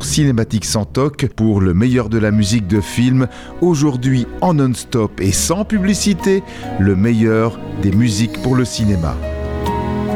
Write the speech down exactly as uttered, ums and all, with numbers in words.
rencontre cinématique sans toc pour le meilleur de la musique de film. Aujourd'hui en non-stop et sans publicité, le meilleur des musiques pour le cinéma.